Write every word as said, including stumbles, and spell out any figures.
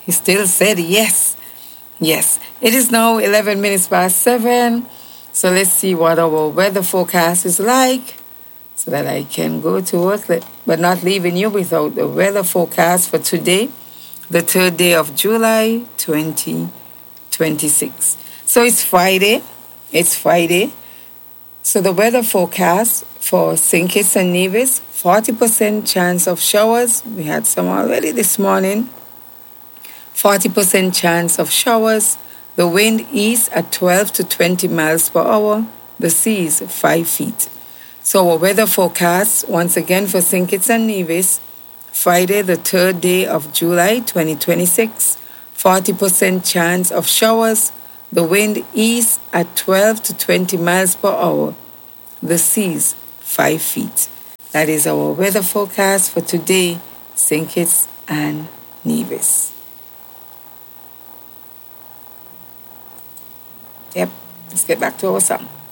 He still said yes. Yes. It is now eleven minutes past seven. So let's see what our weather forecast is like so that I can go to work, but not leaving you without the weather forecast for today, the third day of July, twenty twenty-six. So it's Friday. It's Friday. So the weather forecast for Saint Kitts and Nevis, forty percent chance of showers. We had some already this morning. forty percent chance of showers. The wind east at twelve to twenty miles per hour. The sea is five feet. So our weather forecast, once again for Saint Kitts and Nevis, Friday the third day of July twenty twenty-six, forty percent chance of showers. The wind east at twelve to twenty miles per hour. The seas five feet. That is our weather forecast for today, Saint Kitts and Nevis. Yep, let's get back to our song.